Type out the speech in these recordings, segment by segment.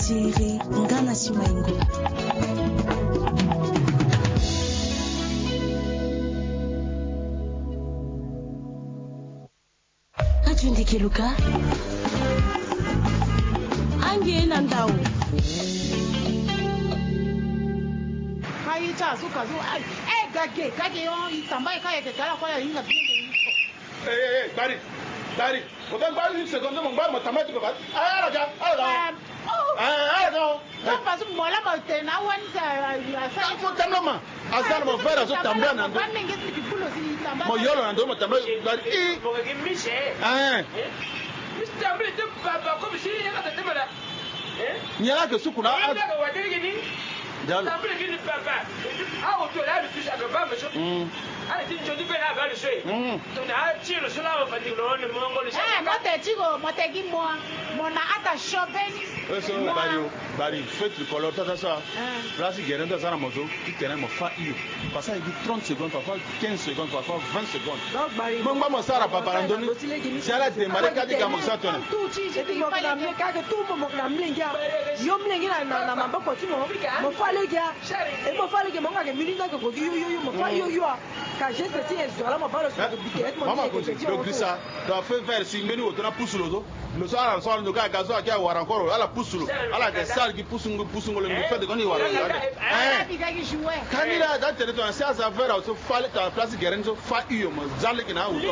Thierry Ngana Simaingo. Ajundike Luka Angie Nandao Kaita Zukazu Gage on Tambai Kaya Kala Koya in the Daddy, but then by you second mon ba mathematique ba. Non pas moi là maintenant on ça faut tellement azar mon frère zo tambia na ndo. Mo yolo na ndo mo tambia daddy. Mo ke mise. Mr. Mbele de papa comme si il y a des malades. Nyala ke sukuna. Dalo. Mbele ke papa. Ah o to là le plus agaba monsieur. Allez, tu dis bien là le sujet. Donc là tire sur la va dire le mongo le. Moi te digo, moi te dis moi na ata shopping. Eso bari fait le color ça ça. Là si guerin dans ça moto, qui tenait mon fa io. Parce qu'il dit 30 secondes parfois 15 secondes parfois 20 secondes. Donc bari. Mon maman ça ra papa randoni. C'est à la démarrer quand il comme ça toi. Tout ci c'est dit moi na mle ka tout mo na mlenga. Yo mlenga na maboko ti mo. Mo fa le gars. Et mo fa le gars mo ka ke milinga ko yo mo fa yo. Quand j'ai ceci et là mon parle sur le biquet mon donc ça doit faire vers si menu autour pousse le soir le gars gazo qui a war encore à la pousse à la des salles qui pousse le fait de gagner war quand il a dans territoire c'est à faire au fallait ta place guérenzo fa yo mo zale qui na ou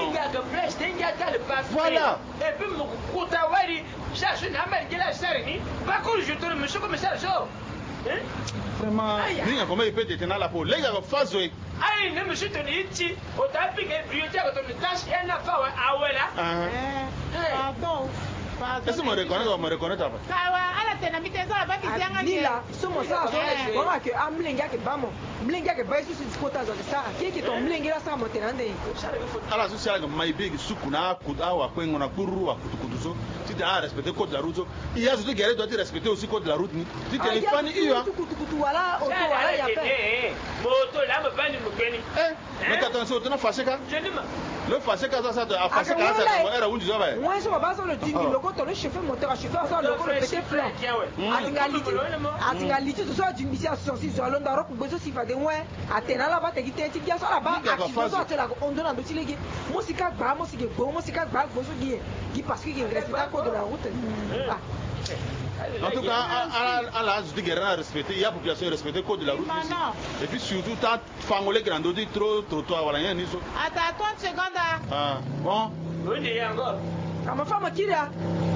voilà et puis mon kutawari cherche na mal la série pas que je tourne monsieur comme ça vraiment rien comment il peut détenir la peau les gars face Aïe, ne me suis tenu ici, au tapis et prioritaire quand on est tâche et n'a pas à Wella. Pardon. Est-ce que me reconnaît pas? Ala tena mitenzo la baki zianga nila somo sa so bonga ke amlenga ke bamo mlenga ke baisu si kota zo sa ke to mlenga sa mo tena ndé ala so sia mai big sukuna kuda wa kwengo na kuru wa kutukuduzo tu dois respecter code de la route il y a surtout guerre doit respecter aussi code de la route ni tu téléphone iyo kutukutu wala auto wala ya pe moto la me bani mo keni mais attention tu na fâché ka le fâché ka ça a fâché ka ça era undi zo ba moi so baba so le dingi loko to le chauffeur moteur chauffeur so loko le petit plan atingaliti to so dingi sia so si zo londa ro kubezo si fa de we atena la ba te ki te ti bia so la ba accident so atela ko ondo na do ti legi musika gba musika gba gbo so gi parce que il respecte code de la route en tout cas, à l'âge de guerre à respecter, il y a population respecter code de la route ici. Et puis surtout, t'as fangolé grandodi trop trottoir, voilà, il y a un iso. Attends 30 secondes. Ah, bon. Oui, il y a encore. Ma femme qui là?